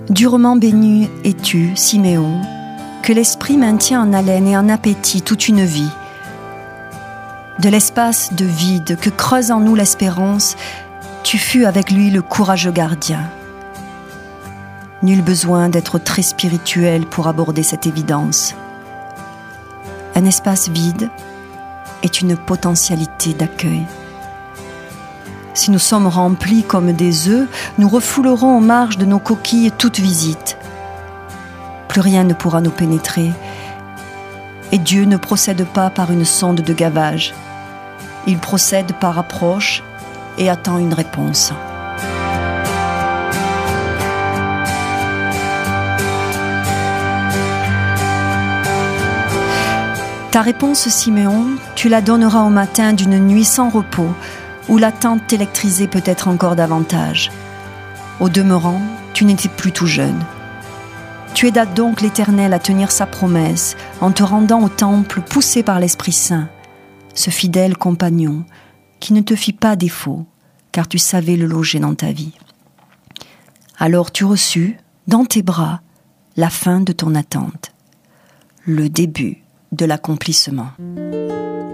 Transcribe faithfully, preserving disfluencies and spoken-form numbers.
Durement béni es-tu, Siméon, que l'Esprit maintient en haleine et en appétit toute une vie. De l'espace de vide que creuse en nous l'espérance, tu fus avec lui le courageux gardien. Nul besoin d'être très spirituel pour aborder cette évidence. Un espace vide est une potentialité d'accueil. Si nous sommes remplis comme des œufs, nous refoulerons aux marges de nos coquilles toute visite. Plus rien ne pourra nous pénétrer. Et Dieu ne procède pas par une sonde de gavage. Il procède par approche et attend une réponse. Ta réponse, Siméon, tu la donneras au matin d'une nuit sans repos, où l'attente t'électrisait peut-être encore davantage. Au demeurant, tu n'étais plus tout jeune. Tu aidas donc l'Éternel à tenir sa promesse, en te rendant au temple poussé par l'Esprit Saint, ce fidèle compagnon qui ne te fit pas défaut, car tu savais le loger dans ta vie. Alors tu reçus, dans tes bras, la fin de ton attente, le début de l'accomplissement.